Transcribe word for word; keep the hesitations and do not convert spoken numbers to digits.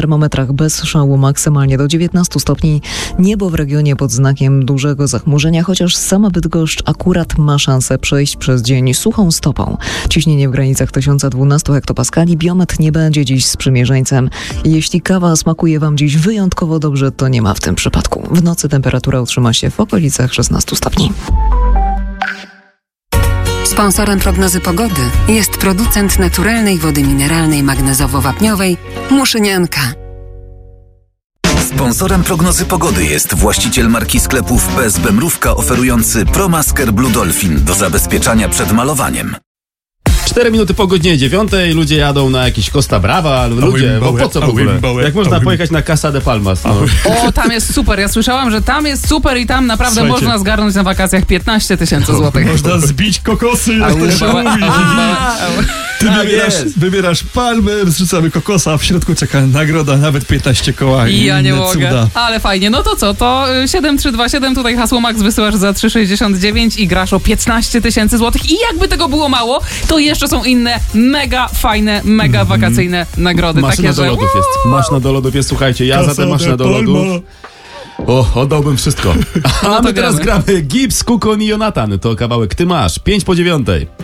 termometrach bez szału maksymalnie do dziewiętnastu stopni. Niebo w regionie pod znakiem dużego zachmurzenia, chociaż sama Bydgoszcz akurat ma szansę przejść przez dzień suchą stopą. Ciśnienie w granicach tysiąc dwanaście hektopaskali. Biometr nie będzie dziś sprzymierzeńcem. Jeśli kawa smakuje Wam dziś wyjątkowo dobrze, to nie ma w tym przypadku. W nocy temperatura utrzyma się w okolicach szesnastu stopni. Sponsorem prognozy pogody jest producent naturalnej wody mineralnej magnezowo-wapniowej Muszynianka. Sponsorem prognozy pogody jest właściciel marki sklepów P S B Mrówka oferujący ProMasker Blue Dolphin do zabezpieczania przed malowaniem. Cztery minuty po godzinie dziewiątej, ludzie jadą na jakiś Costa Brava, ludzie, bo po co w ogóle? Jak można pojechać na Casa de Palmas? No. O, tam jest super, ja słyszałam, że tam jest super i tam naprawdę Słuchajcie. można zgarnąć na wakacjach piętnaście tysięcy złotych. Można zbić kokosy, jak to się mówi. Ty wybierasz, wybierasz palmę, zrzucamy kokosa, a w środku czeka nagroda, nawet piętnaście koła. I ja nie Inne mogę. Cuda. Ale fajnie. No to co, to siedem trzy dwa siedem, tutaj hasło Max wysyłasz za trzy sześćdziesiąt dziewięć i grasz o piętnaście tysięcy złotych. I jakby tego było mało, to jeszcze są inne mega fajne, mega wakacyjne nagrody. Maszyna takie, do że... lodów jest. Maszyna do lodów jest, słuchajcie, ja za tę maszynę do lodów. O, oddałbym wszystko. A No my teraz gramy. gramy Gibbs, Kukon i Jonathan. To kawałek Ty masz. Pięć po dziewiątej.